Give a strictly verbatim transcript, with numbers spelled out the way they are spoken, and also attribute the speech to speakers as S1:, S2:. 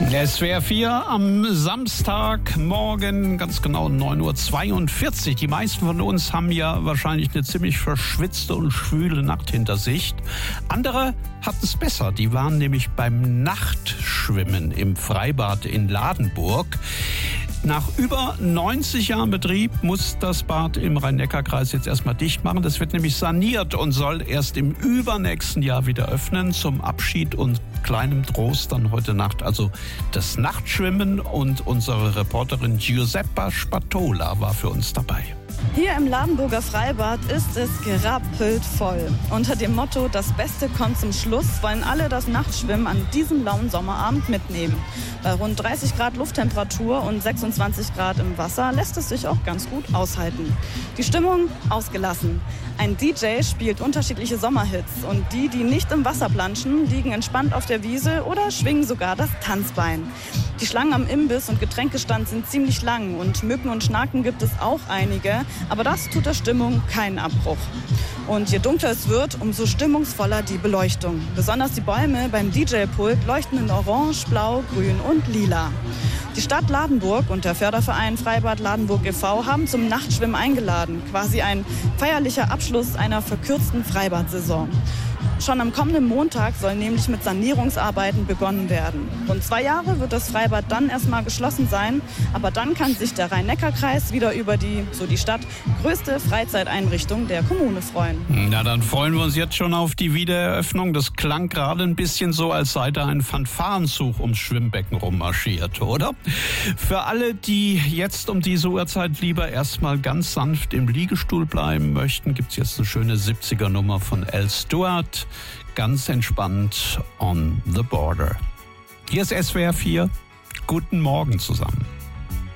S1: S W R vier am Samstagmorgen, ganz genau neun Uhr zweiundvierzig. Die meisten von uns haben ja wahrscheinlich eine ziemlich verschwitzte und schwüle Nacht hinter sich. Andere hatten es besser. Die waren nämlich beim Nachtschwimmen im Freibad in Ladenburg. Nach über neunzig Jahren Betrieb muss das Bad im Rhein-Neckar-Kreis jetzt erstmal dicht machen. Das wird nämlich saniert und soll erst im übernächsten Jahr wieder öffnen. Zum Abschied und kleinem Trost dann heute Nacht also das Nachtschwimmen. Und unsere Reporterin Giuseppa Spatola war für uns dabei.
S2: Hier im Ladenburger Freibad ist es gerappelt voll. Unter dem Motto, das Beste kommt zum Schluss, wollen alle das Nachtschwimmen an diesem lauen Sommerabend mitnehmen. Bei rund dreißig Grad Lufttemperatur und sechsundzwanzig Grad im Wasser lässt es sich auch ganz gut aushalten. Die Stimmung ausgelassen. Ein D J spielt unterschiedliche Sommerhits und die, die nicht im Wasser planschen, liegen entspannt auf der Wiese oder schwingen sogar das Tanzbein. Die Schlangen am Imbiss und Getränkestand sind ziemlich lang und Mücken und Schnaken gibt es auch einige, aber das tut der Stimmung keinen Abbruch. Und je dunkler es wird, umso stimmungsvoller die Beleuchtung. Besonders die Bäume beim D J-Pult leuchten in Orange, Blau, Grün und Lila. Die Stadt Ladenburg und der Förderverein Freibad Ladenburg e V haben zum Nachtschwimmen eingeladen. Quasi ein feierlicher Abschluss einer verkürzten Freibad-Saison. Schon am kommenden Montag soll nämlich mit Sanierungsarbeiten begonnen werden. Rund zwei Jahre wird das Freibad dann erstmal geschlossen sein, aber dann kann sich der Rhein-Neckar-Kreis wieder über die, so die Stadt, größte Freizeiteinrichtung der Kommune freuen.
S1: Na, dann freuen wir uns jetzt schon auf die Wiedereröffnung. Das klang gerade ein bisschen so, als sei da ein Fanfarenzug ums Schwimmbecken rummarschiert, oder? Für alle, die jetzt um diese Uhrzeit lieber erstmal ganz sanft im Liegestuhl bleiben möchten, gibt's jetzt eine schöne siebziger-Nummer von Al Stewart. Ganz entspannt on the border. Hier ist S W R vier. Guten Morgen zusammen.